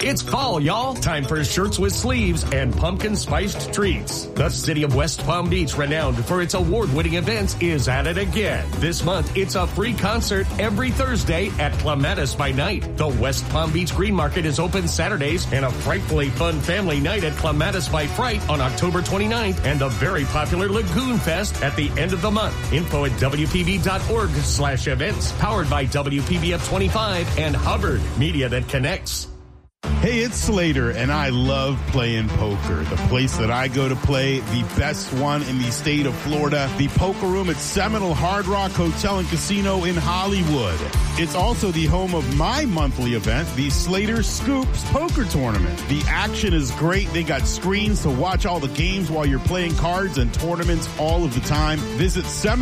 It's fall, y'all. Time for shirts with sleeves and pumpkin spiced treats. The city of West Palm Beach, renowned for its award-winning events, is at it again. This month, it's a free concert every Thursday at Clematis by Night. The West Palm Beach Green Market is open Saturdays, and a frightfully fun family night at Clematis by Fright on October 29th, and the very popular Lagoon Fest at the end of the month. Info at WPB.org/events. Powered by WPBF 25 and Hubbard, media that connects. Hey, it's Slater, and I love playing poker. The place that I go to play, the best one in the state of Florida, the Poker Room at Seminole Hard Rock Hotel and Casino in Hollywood. It's also the home of my monthly event, the Slater Scoops Poker Tournament. The action is great. They got screens to watch all the games while you're playing cards and tournaments all of the time. Visit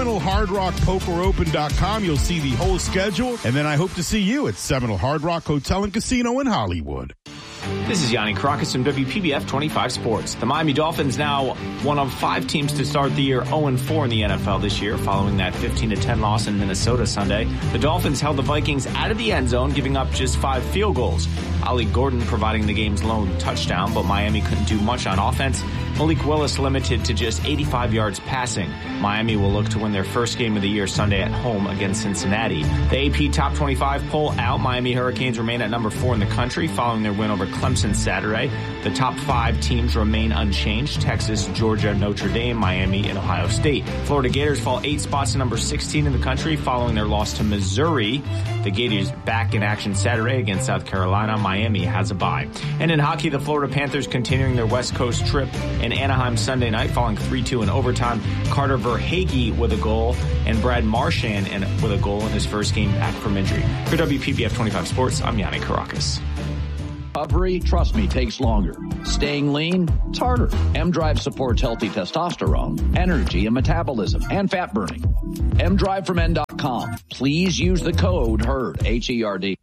SeminoleHardRockPokerOpen.com. You'll see the whole schedule, and then I hope to see you at Seminole Hard Rock Hotel and Casino in Hollywood. This is Yanni Caracas from WPBF 25 Sports. The Miami Dolphins, now one of 5 teams to start the year 0-4 in the NFL this year, following that 15-10 loss in Minnesota Sunday. The Dolphins held the Vikings out of the end zone, giving up just 5 field goals. Ollie Gordon providing the game's lone touchdown, but Miami couldn't do much on offense. Malik Willis limited to just 85 yards passing. Miami will look to win their first game of the year Sunday at home against Cincinnati. The AP Top 25 poll out. Miami Hurricanes remain at number 4 in the country following their win over Clemson Saturday. The top 5 teams remain unchanged: Texas, Georgia, Notre Dame, Miami, and Ohio State. Florida Gators fall 8 spots to number 16 in the country following their loss to Missouri. The Gators back in action Saturday against South Carolina. Miami has a bye. And in hockey, the Florida Panthers continuing their West Coast trip in Anaheim Sunday night, falling 3-2 in overtime. Carter Verhaeghe with a goal and Brad Marchand with a goal in his first game back from injury. For WPBF 25 Sports, I'm Yanni Caracas. Recovery, trust me, takes longer. Staying lean, it's harder. M-Drive supports healthy testosterone, energy, and metabolism, and fat burning. mdriveformen.com. Please use the code HERD, H-E-R-D.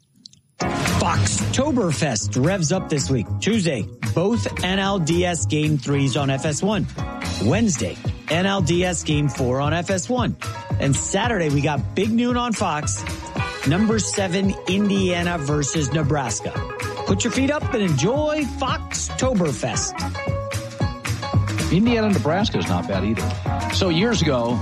Foxtoberfest revs up this week. Tuesday, both NLDS Game 3s on FS1. Wednesday, NLDS Game 4 on FS1. And Saturday, we got Big Noon on Fox. Number 7, Indiana versus Nebraska. Put your feet up and enjoy Foxtoberfest. Indiana, Nebraska is not bad either. So years ago,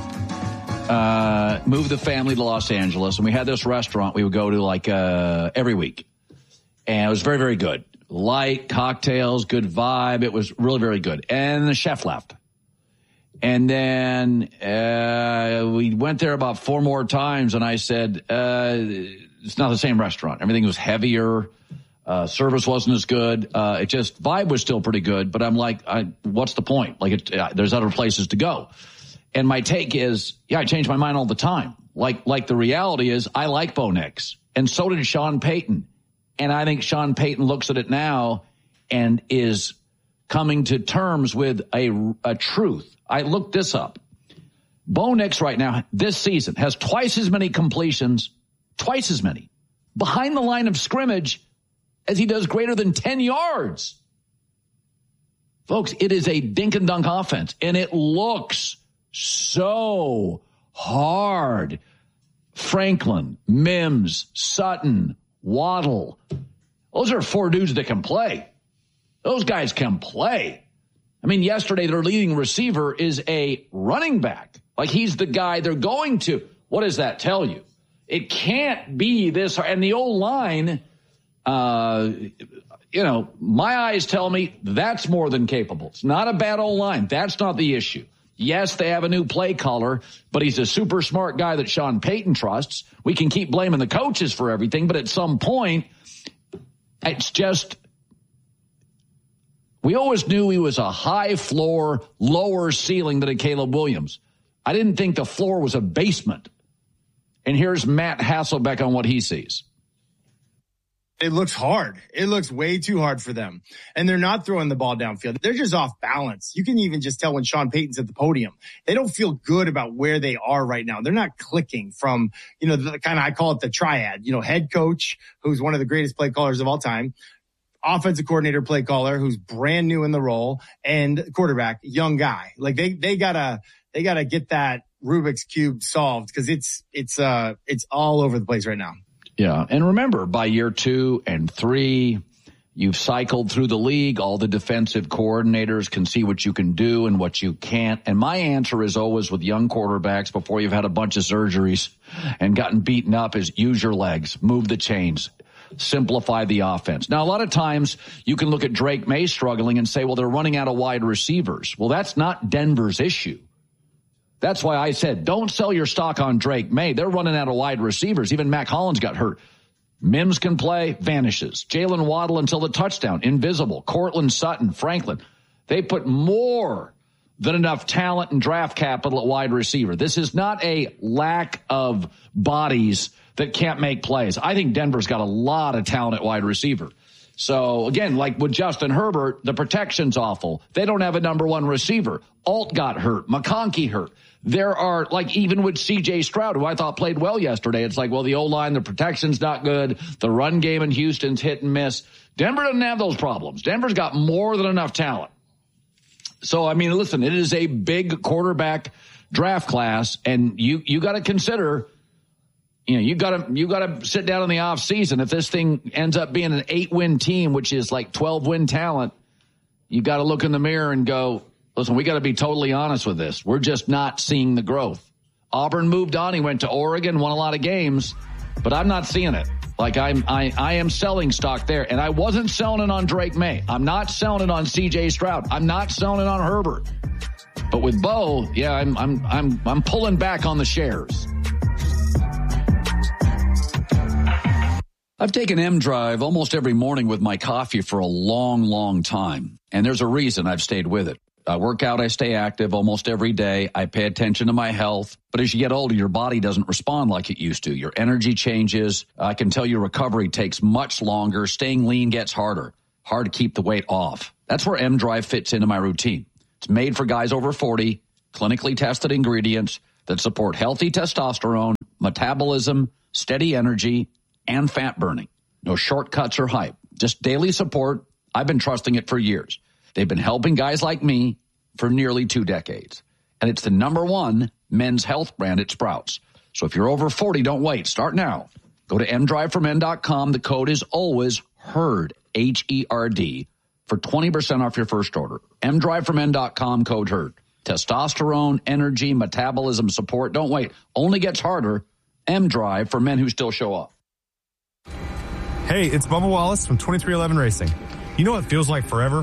moved the family to Los Angeles, and we had this restaurant we would go to like every week. And it was very, very good. Light, cocktails, good vibe. It was really very good. And the chef left. And then we went there about 4 more times, and I said, it's not the same restaurant. Everything was heavier. Service wasn't as good. It just, vibe was still pretty good, but I'm like, what's the point? Like, there's other places to go. And my take is, I change my mind all the time. Like the reality is, I like Bo Nix, and so did Sean Payton. And I think Sean Payton looks at it now and is coming to terms with a truth. I looked this up. Bo Nix right now, this season, has twice as many completions, behind the line of scrimmage as he does greater than 10 yards. Folks, it is a dink and dunk offense, and it looks so hard. Franklin, Mims, Sutton, Waddle. Those are 4 dudes that can play. Those guys can play. I mean, yesterday their leading receiver is a running back. Like, he's the guy they're going to. What does that tell you? It can't be this hard. And the old line, my eyes tell me that's more than capable. It's not a bad old line. That's not the issue. Yes, they have a new play caller, but he's a super smart guy that Sean Payton trusts. We can keep blaming the coaches for everything, but at some point, it's just, we always knew he was a high floor, lower ceiling than a Caleb Williams. I didn't think the floor was a basement. And here's Matt Hasselbeck on what he sees. It looks hard. It looks way too hard for them. And they're not throwing the ball downfield. They're just off balance. You can even just tell when Sean Payton's at the podium. They don't feel good about where they are right now. They're not clicking from, the kind of, I call it the triad, head coach, who's one of the greatest play callers of all time, offensive coordinator, play caller, who's brand new in the role, and quarterback, young guy. Like they gotta get that Rubik's Cube solved, because it's all over the place right now. Yeah, and remember, by year 2 and 3, You've cycled through the league. All the defensive coordinators can see what you can do and what you can't. And my answer is always with young quarterbacks before you've had a bunch of surgeries and gotten beaten up is use your legs, move the chains, simplify the offense. Now, a lot of times you can look at Drake May struggling and say, well, they're running out of wide receivers. Well, that's not Denver's issue. That's why I said, don't sell your stock on Drake May. They're running out of wide receivers. Even Mac Hollins got hurt. Mims can play, vanishes. Jalen Waddle until the touchdown, invisible. Cortland Sutton, Franklin. They put more than enough talent and draft capital at wide receiver. This is not a lack of bodies that can't make plays. I think Denver's got a lot of talent at wide receiver. So, again, like with Justin Herbert, the protection's awful. They don't have a number one receiver. Alt got hurt. McConkey hurt. There are, like, even with C.J. Stroud, who I thought played well yesterday, it's like, well, the O-line, the protection's not good. The run game in Houston's hit and miss. Denver doesn't have those problems. Denver's got more than enough talent. So, I mean, listen, it is a big quarterback draft class, and you got to consider, you know, you got to sit down in the off season. If this thing ends up being an 8-win team, which is like 12-win talent, you got to look in the mirror and go, listen, we got to be totally honest with this. We're just not seeing the growth. Auburn moved on. He went to Oregon, won a lot of games, but I'm not seeing it. Like I am selling stock there, and I wasn't selling it on Drake May. I'm not selling it on C.J. Stroud. I'm not selling it on Herbert. But with Bo, yeah, I'm pulling back on the shares. I've taken M-Drive almost every morning with my coffee for a long, long time, and there's a reason I've stayed with it. I work out, I stay active almost every day. I pay attention to my health. But as you get older, your body doesn't respond like it used to. Your energy changes. I can tell your recovery takes much longer. Staying lean gets harder. Hard to keep the weight off. That's where M-Drive fits into my routine. It's made for guys over 40, clinically tested ingredients that support healthy testosterone, metabolism, steady energy, and fat burning. No shortcuts or hype. Just daily support. I've been trusting it for years. They've been helping guys like me for nearly 2 decades. And it's the #1 men's health brand at Sprouts. So if you're over 40, don't wait. Start now. Go to mdriveformen.com. The code is always HERD, H-E-R-D, for 20% off your first order. mdriveformen.com, code HERD. Testosterone, energy, metabolism support. Don't wait. Only gets harder. M-Drive for men who still show up. Hey, it's Bubba Wallace from 2311 Racing. You know what feels like forever?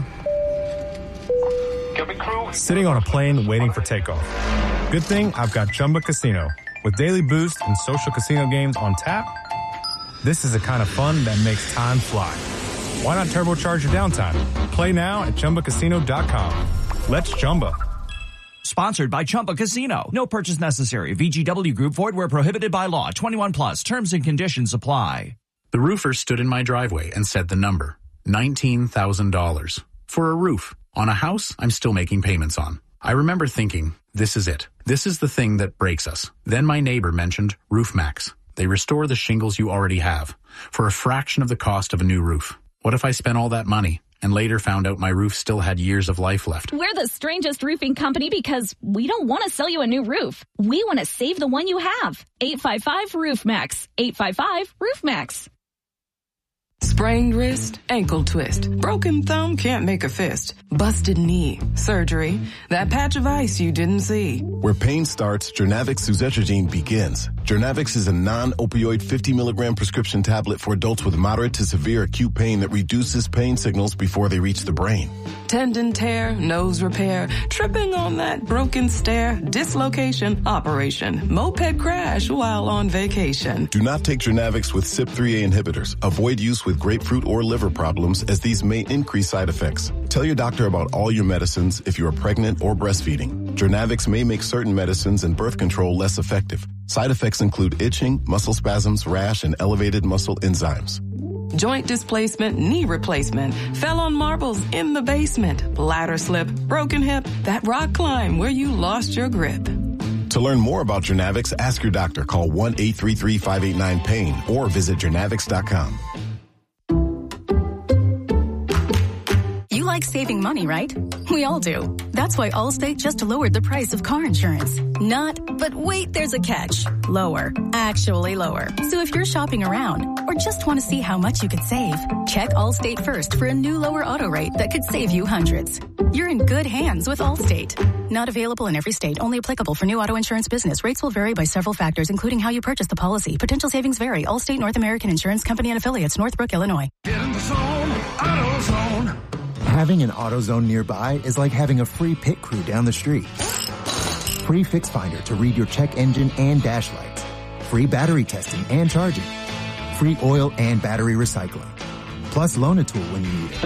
Sitting on a plane waiting for takeoff. Good thing I've got Chumba Casino. With daily boost and social casino games on tap, this is the kind of fun that makes time fly. Why not turbocharge your downtime? Play now at ChumbaCasino.com. Let's Chumba. Sponsored by Chumba Casino. No purchase necessary. VGW Group. Void where prohibited by law. 21 plus. Terms and conditions apply. The roofer stood in my driveway and said the number. $19,000. For a roof. On a house I'm still making payments on. I remember thinking, this is it. This is the thing that breaks us. Then my neighbor mentioned RoofMax. They restore the shingles you already have for a fraction of the cost of a new roof. What if I spent all that money and later found out my roof still had years of life left? We're the strangest roofing company because we don't want to sell you a new roof. We want to save the one you have. 855-ROOFMAX. 855-ROOFMAX. Sprained wrist, ankle twist, broken thumb, can't make a fist, busted knee, surgery, that patch of ice you didn't see. Where pain starts, Jernavix suzetrigine begins. Jernavix is a non-opioid 50-milligram prescription tablet for adults with moderate to severe acute pain that reduces pain signals before they reach the brain. Tendon tear, nose repair, tripping on that broken stair, dislocation, operation, moped crash while on vacation. Do not take Jernavix with CYP3A inhibitors. Avoid use with grapefruit or liver problems as these may increase side effects. Tell your doctor about all your medicines if you are pregnant or breastfeeding. Jernavix may make certain medicines and birth control less effective. Side effects include itching, muscle spasms, rash, and elevated muscle enzymes. Joint displacement, knee replacement, fell on marbles in the basement, ladder slip, broken hip, that rock climb where you lost your grip. To learn more about Jernavix, ask your doctor. Call 1-833-589-PAIN or visit Jernavix.com. You like saving money, right? We all do. That's why Allstate just lowered the price of car insurance. Not, but wait, there's a catch. Lower. Actually lower. So if you're shopping around or just want to see how much you could save, check Allstate first for a new lower auto rate that could save you hundreds. You're in good hands with Allstate. Not available in every state. Only applicable for new auto insurance business. Rates will vary by several factors, including how you purchase the policy. Potential savings vary. Allstate North American Insurance Company and Affiliates, Northbrook, Illinois. Get in the zone, AutoZone. Having an AutoZone nearby is like having a free pit crew down the street. Free Fix Finder to read your check engine and dash lights. Free battery testing and charging. Free oil and battery recycling. Plus loan a tool when you need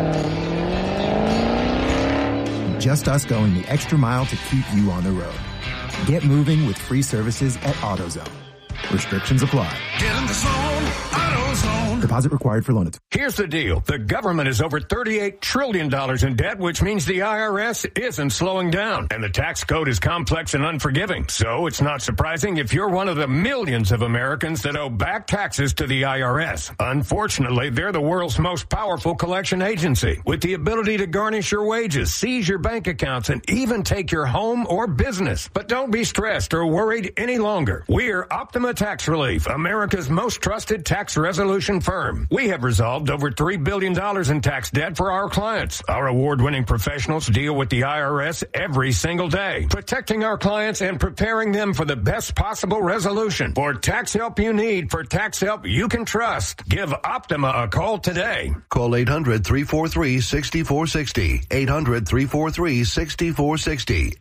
it. Just us going the extra mile to keep you on the road. Get moving with free services at AutoZone. Restrictions apply. Get in the zone, AutoZone. Deposit required for loan. Here's the deal. The government is over $38 trillion in debt, which means the IRS isn't slowing down. And the tax code is complex and unforgiving. So it's not surprising if you're one of the millions of Americans that owe back taxes to the IRS. Unfortunately, they're the world's most powerful collection agency, with the ability to garnish your wages, seize your bank accounts, and even take your home or business. But don't be stressed or worried any longer. We're Optima Tax Relief, America's most trusted tax resolution firm. We have resolved over $3 billion in tax debt for our clients. Our award-winning professionals deal with the IRS every single day, protecting our clients and preparing them for the best possible resolution. For tax help you need, for tax help you can trust, give Optima a call today. Call 800-343-6460. 800-343-6460.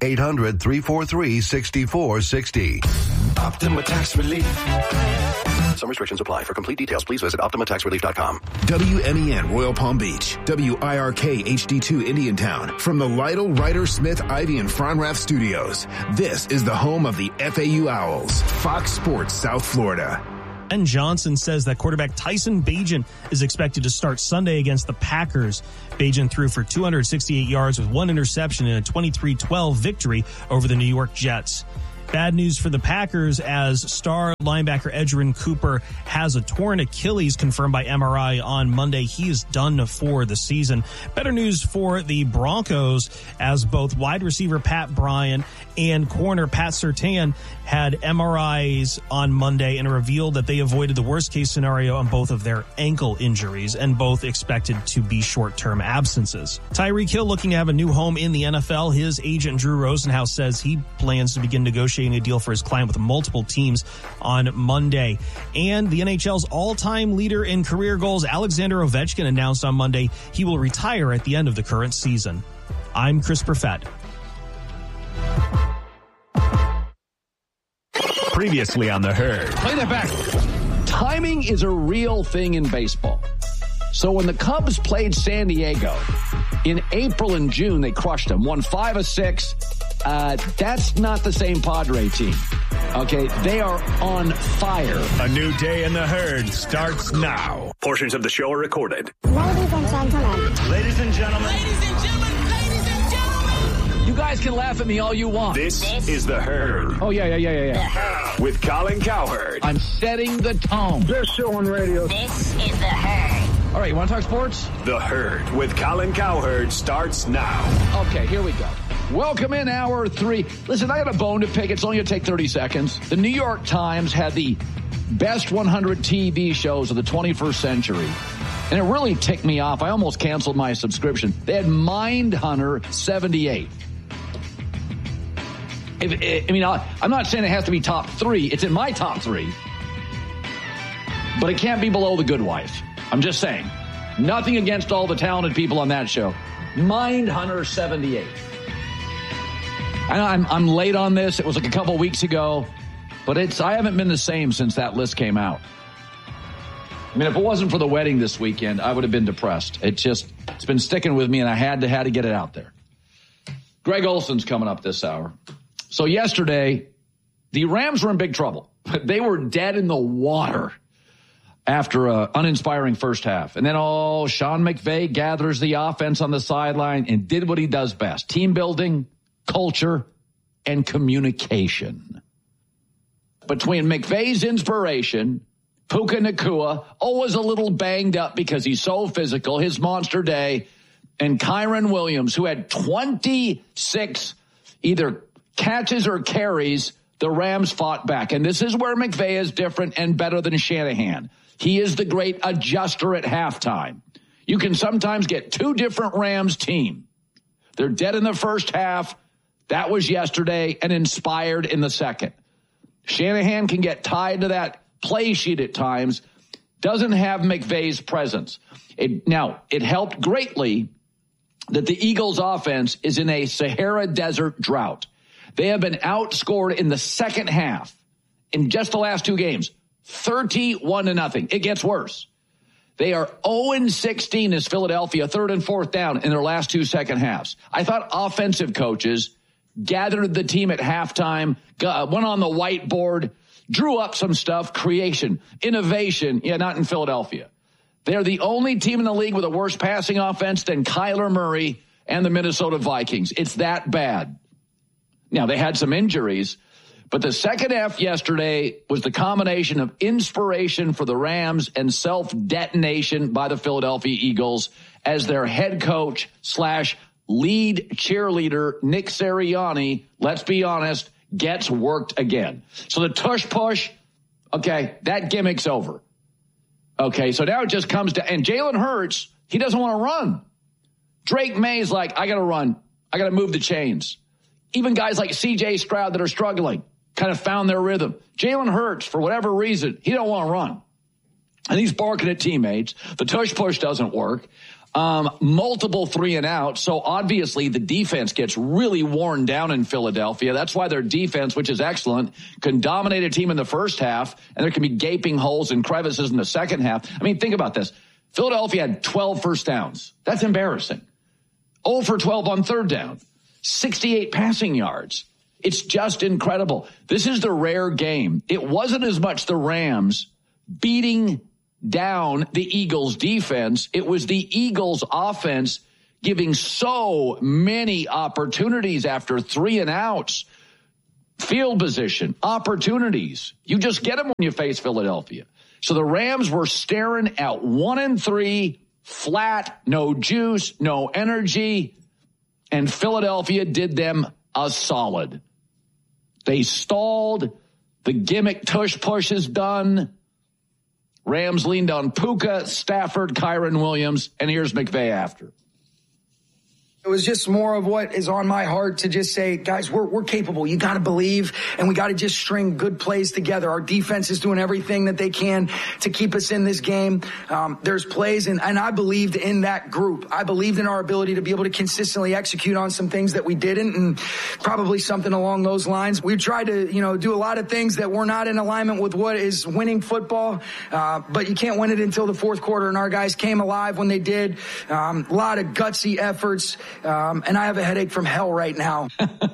800-343-6460. Optima Tax Relief. Some restrictions apply. For complete details, please visit OptimaTaxRelief.com. WMEN Royal Palm Beach. WIRK HD2 Indiantown. From the Lytle, Ryder, Smith, Ivy, and Fronrath Studios. This is the home of the FAU Owls. Fox Sports South Florida. Ben Johnson says that quarterback Tyson Bagent is expected to start Sunday against the Packers. Bagent threw for 268 yards with one interception in a 23-12 victory over the New York Jets. Bad news for the Packers as star linebacker Edgerrin Cooper has a torn Achilles confirmed by MRI on Monday. He is done for the season. Better news for the Broncos as both wide receiver Pat Bryant and corner Pat Surtain had MRIs on Monday and revealed that they avoided the worst case scenario on both of their ankle injuries and both expected to be short-term absences. Tyreek Hill looking to have a new home in the NFL. His agent Drew Rosenhaus says he plans to begin negotiating a deal for his client with multiple teams on Monday. And the NHL's all-time leader in career goals, Alexander Ovechkin, announced on Monday he will retire at the end of the current season. I'm Chris Perfett. Previously on The Herd. Play that back. Timing is a real thing in baseball. So when the Cubs played San Diego in April and June, they crushed them, won 5 of 6. That's not the same Padre team. Okay, they are on fire. A new day in The Herd starts now. Portions of the show are recorded. Ladies and gentlemen. Ladies and gentlemen. Ladies and gentlemen. Ladies and gentlemen. You guys can laugh at me all you want. This is The Herd. Oh, yeah. The Herd. With Colin Cowherd. I'm setting the tone. Best show on radio. This is The Herd. All right, you want to talk sports? The Herd with Colin Cowherd starts now. Okay, here we go. Welcome in hour 3. Listen, I got a bone to pick. It's only going to take 30 seconds. The New York Times had the best 100 TV shows of the 21st century. And it really ticked me off. I almost canceled my subscription. They had Mindhunter 78. I'm not saying it has to be top 3. It's in my top 3. But it can't be below The Good Wife. I'm just saying. Nothing against all the talented people on that show. Mindhunter 78. I'm late on this. It was like a couple weeks ago. But I haven't been the same since that list came out. I mean, if it wasn't for the wedding this weekend, I would have been depressed. It's been sticking with me, and I had to get it out there. Greg Olson's coming up this hour. So yesterday, the Rams were in big trouble. They were dead in the water after an uninspiring first half. And then, Sean McVay gathers the offense on the sideline and did what he does best. Team building, culture, and communication. Between McVay's inspiration, Puka Nacua, always a little banged up because he's so physical, his monster day, and Kyren Williams, who had 26 either catches or carries, the Rams fought back. And this is where McVay is different and better than Shanahan. He is the great adjuster at halftime. You can sometimes get two different Rams team. They're dead in the first half. That was yesterday, and inspired in the second. Shanahan can get tied to that play sheet at times. Doesn't have McVay's presence. Now, it helped greatly that the Eagles offense is in a Sahara Desert drought. They have been outscored in the second half in just the last two games, 31-0. It gets worse. They are 0-16 as Philadelphia, third and fourth down in their last two second halves. I thought offensive coaches gathered the team at halftime, went on the whiteboard, drew up some stuff, creation, innovation. Yeah, not in Philadelphia. They're the only team in the league with a worse passing offense than Kyler Murray and the Minnesota Vikings. It's that bad. Now, they had some injuries, but the second half yesterday was the combination of inspiration for the Rams and self-detonation by the Philadelphia Eagles as their head coach / lead cheerleader, Nick Sirianni, let's be honest, gets worked again. So the tush push, okay, that gimmick's over. Okay, so now it just comes to, and Jalen Hurts, he doesn't want to run. Drake May's like, I got to run. I got to move the chains. Even guys like C.J. Stroud that are struggling kind of found their rhythm. Jalen Hurts, for whatever reason, he don't want to run. And he's barking at teammates. The tush push doesn't work. Multiple 3-and-out. So obviously the defense gets really worn down in Philadelphia. That's why their defense, which is excellent, can dominate a team in the first half, and there can be gaping holes and crevices in the second half. I mean, think about this. Philadelphia had 12 first downs. That's embarrassing. 0 for 12 on third down. 68 passing yards. It's just incredible. This is the rare game. It wasn't as much the Rams beating down the Eagles defense. It was the Eagles offense giving so many opportunities after 3-and-outs, field position, opportunities. You just get them when you face Philadelphia. So the Rams were staring at 1-3, flat, no juice, no energy, and Philadelphia did them a solid. They stalled. The gimmick tush push is done. Rams leaned on Puka, Stafford, Kyren Williams, and here's McVay after. It was just more of what is on my heart to just say, guys, we're capable. You got to believe, and we got to just string good plays together. Our defense is doing everything that they can to keep us in this game. There's plays, and I believed in that group. I believed in our ability to be able to consistently execute on some things that we didn't, and probably something along those lines. We tried to, do a lot of things that were not in alignment with what is winning football, but you can't win it until the fourth quarter, and our guys came alive when they did. A lot of gutsy efforts. And I have a headache from hell right now.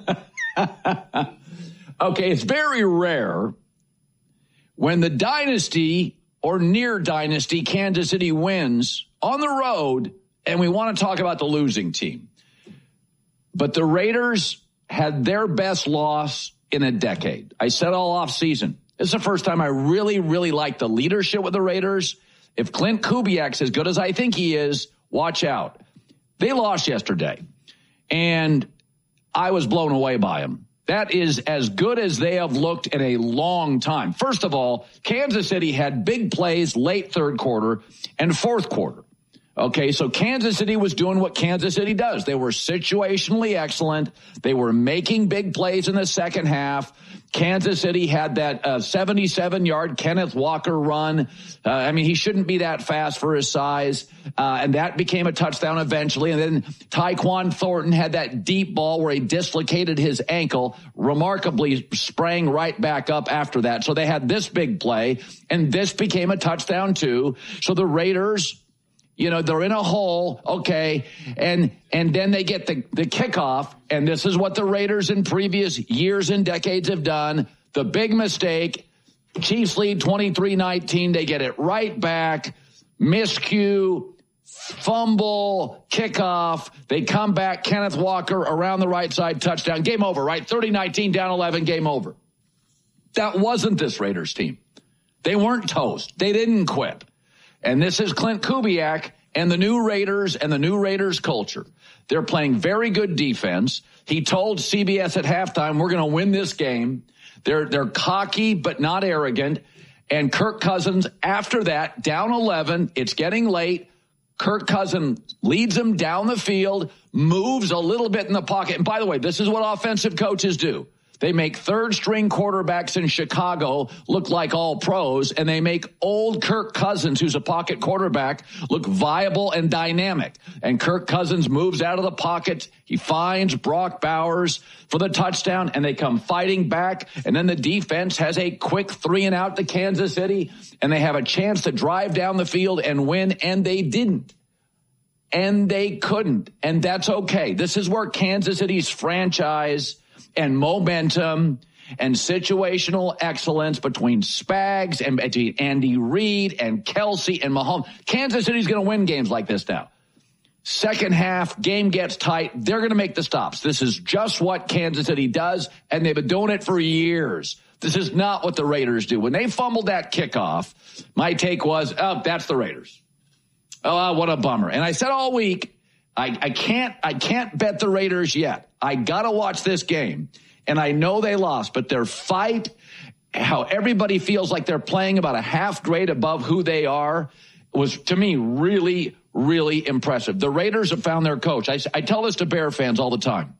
Okay, it's very rare when the dynasty or near dynasty Kansas City wins on the road, and we want to talk about the losing team. But the Raiders had their best loss in a decade. I said all off season. This is the first time I really, really like the leadership with the Raiders. If Clint Kubiak's as good as I think he is, watch out. They lost yesterday, and I was blown away by them. That is as good as they have looked in a long time. First of all, Kansas City had big plays late third quarter and fourth quarter. Okay, so Kansas City was doing what Kansas City does. They were situationally excellent. They were making big plays in the second half. Kansas City had that 77-yard Kenneth Walker run. He shouldn't be that fast for his size. And that became a touchdown eventually. And then Tyquan Thornton had that deep ball where he dislocated his ankle, remarkably sprang right back up after that. So they had this big play, and this became a touchdown too. So the Raiders, they're in a hole, okay, and then they get the kickoff, and this is what the Raiders in previous years and decades have done. The big mistake, Chiefs lead 23-19, they get it right back, miscue, fumble, kickoff, they come back, Kenneth Walker around the right side, touchdown, game over, right? 30-19, down 11, game over. That wasn't this Raiders team. They weren't toast. They didn't quit. And this is Clint Kubiak and the new Raiders and the new Raiders culture. They're playing very good defense. He told CBS at halftime, we're going to win this game. They're cocky but not arrogant. And Kirk Cousins, after that, down 11, it's getting late. Kirk Cousins leads them down the field, moves a little bit in the pocket. And by the way, this is what offensive coaches do. They make third-string quarterbacks in Chicago look like all pros, and they make old Kirk Cousins, who's a pocket quarterback, look viable and dynamic. And Kirk Cousins moves out of the pocket. He finds Brock Bowers for the touchdown, and they come fighting back. And then the defense has a quick 3-and-out to Kansas City, and they have a chance to drive down the field and win, and they didn't. And they couldn't, and that's okay. This is where Kansas City's franchise and momentum and situational excellence between Spags and between Andy Reid and Kelsey and Mahomes. Kansas City's going to win games like this now. Second half, game gets tight. They're going to make the stops. This is just what Kansas City does, and they've been doing it for years. This is not what the Raiders do. When they fumbled that kickoff, my take was, oh, that's the Raiders. Oh, what a bummer. And I said all week, I can't bet the Raiders yet. I got to watch this game. And I know they lost, but their fight, how everybody feels like they're playing about a half grade above who they are, was, to me, really, really impressive. The Raiders have found their coach. I tell this to Bear fans all the time.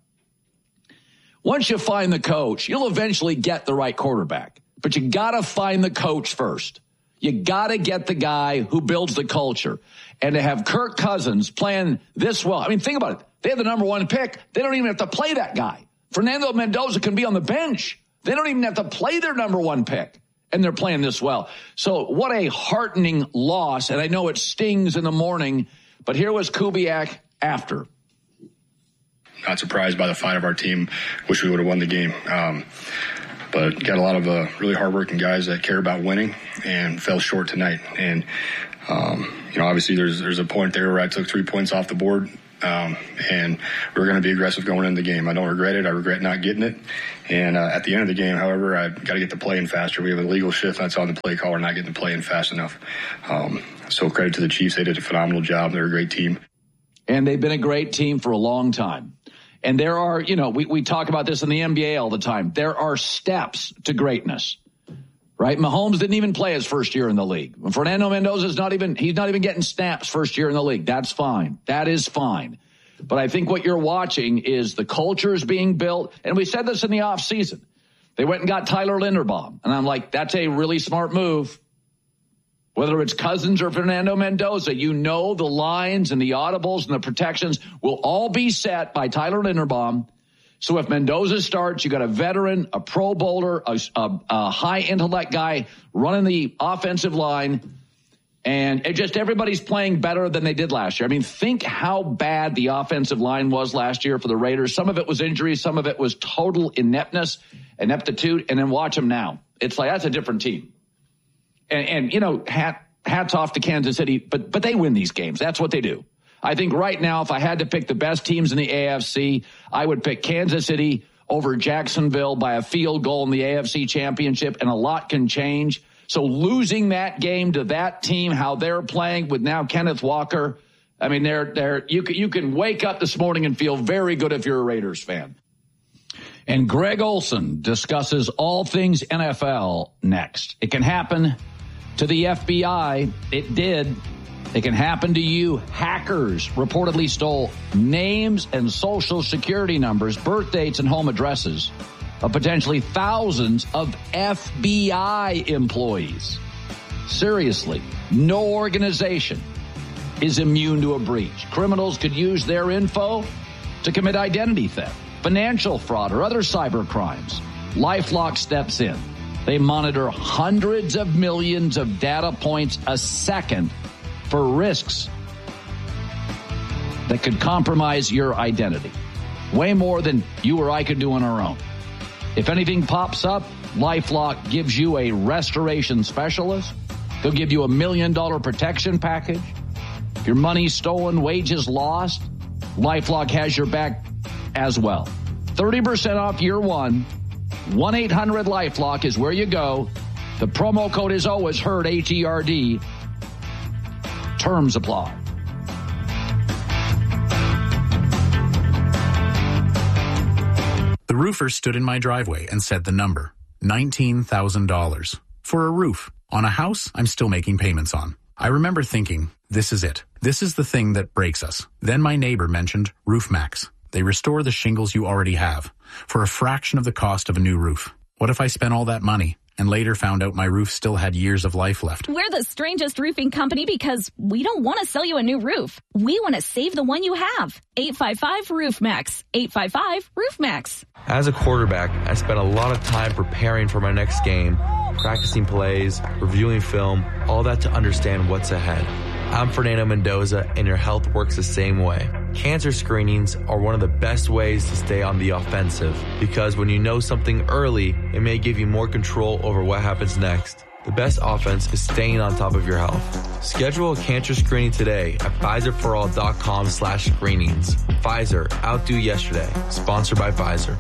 Once you find the coach, you'll eventually get the right quarterback. But you got to find the coach first. You got to get the guy who builds the culture. And to have Kirk Cousins playing this well, I mean, think about it. They have the number 1 pick. They don't even have to play that guy. Fernando Mendoza can be on the bench. They don't even have to play their number 1 pick. And they're playing this well. So what a heartening loss. And I know it stings in the morning, but here was Kubiak after. Not surprised by the fight of our team. Wish we would have won the game. But got a lot of really hardworking guys that care about winning and fell short tonight. And, obviously there's a point there where I took 3 points off the board. And we're going to be aggressive going into the game. I don't regret it. I regret not getting it. And at the end of the game, however, I got to get the play in faster. We have a legal shift. That's on the play call. We're not getting the play in fast enough. So credit to the Chiefs. They did a phenomenal job. They're a great team. And they've been a great team for a long time. And there are, we talk about this in the NBA all the time. There are steps to greatness, right? Mahomes didn't even play his first year in the league. Fernando Mendoza's he's not even getting snaps first year in the league. That's fine. That is fine. But I think what you're watching is the culture is being built. And we said this in the offseason. They went and got Tyler Linderbaum. And I'm like, that's a really smart move. Whether it's Cousins or Fernando Mendoza, the lines and the audibles and the protections will all be set by Tyler Linderbaum. So if Mendoza starts, you got a veteran, a Pro Bowler, a high intellect guy running the offensive line. And everybody's playing better than they did last year. I mean, think how bad the offensive line was last year for the Raiders. Some of it was injuries. Some of it was total ineptitude. And then watch them now. It's like, that's a different team. And hats off to Kansas City, but they win these games. That's what they do. I think right now, if I had to pick the best teams in the AFC, I would pick Kansas City over Jacksonville by a field goal in the AFC Championship, and a lot can change. So losing that game to that team, how they're playing with now Kenneth Walker, I mean, you can wake up this morning and feel very good if you're a Raiders fan. And Greg Olsen discusses all things NFL next. It can happen to the FBI. It did. It can happen to you. Hackers reportedly stole names and social security numbers, birth dates, and home addresses of potentially thousands of FBI employees. Seriously, no organization is immune to a breach. Criminals could use their info to commit identity theft, financial fraud, or other cyber crimes. LifeLock steps in. They monitor hundreds of millions of data points a second for risks that could compromise your identity. Way more than you or I could do on our own. If anything pops up, LifeLock gives you a restoration specialist. They'll give you $1 million protection package. If your money's stolen, wages lost, LifeLock has your back as well. 30% off year one. 1-800-LifeLock is where you go. The promo code is always HERD, H-E-R-D. Terms apply. The roofer stood in my driveway and said the number, $19,000. For a roof on a house I'm still making payments on. I remember thinking, this is it. This is the thing that breaks us. Then my neighbor mentioned RoofMax. They restore the shingles you already have for a fraction of the cost of a new roof. What if I spent all that money and later found out my roof still had years of life left? We're the strangest roofing company because we don't want to sell you a new roof. We want to save the one you have. 855-ROOF-MAX. 855-ROOF-MAX. As a quarterback, I spent a lot of time preparing for my next game, practicing plays, reviewing film, all that to understand what's ahead. I'm Fernando Mendoza, and your health works the same way. Cancer screenings are one of the best ways to stay on the offensive because when you know something early, it may give you more control over what happens next. The best offense is staying on top of your health. Schedule a cancer screening today at PfizerForAll.com/screenings. Pfizer, outdo yesterday. Sponsored by Pfizer.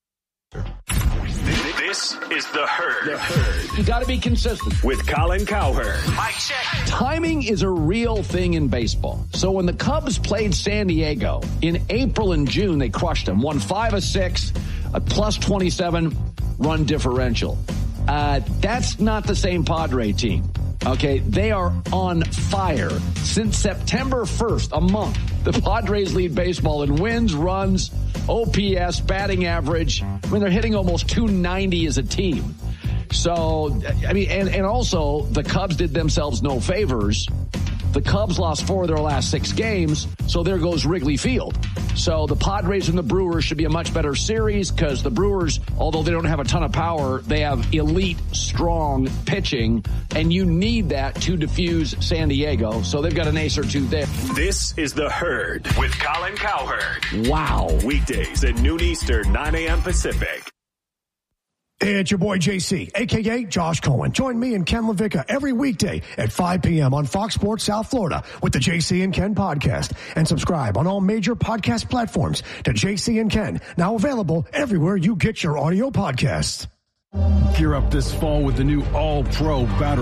This is The Herd. You got to be consistent. With Colin Cowherd. Mic check. Timing is a real thing in baseball. So when the Cubs played San Diego in April and June, they crushed them. Won 5 of 6, a plus 27 run differential. That's not the same Padre team. Okay, they are on fire. Since September 1st, a month, the Padres lead baseball in wins, runs, OPS, batting average. I mean, they're hitting almost 290 as a team. So, I mean, and also the Cubs did themselves no favors. The Cubs lost 4 of their last 6 games, so there goes Wrigley Field. So the Padres and the Brewers should be a much better series because the Brewers, although they don't have a ton of power, they have elite, strong pitching, and you need that to diffuse San Diego. So they've got an ace or two there. This is The Herd with Colin Cowherd. Wow. Weekdays at noon Eastern, 9 a.m. Pacific. Hey, it's your boy JC, a.k.a. Josh Cohen. Join me and Ken LaVicka every weekday at 5 p.m. on Fox Sports South Florida with the JC and Ken podcast. And subscribe on all major podcast platforms to JC and Ken, now available everywhere you get your audio podcasts. Gear up this fall with the new All-Pro battery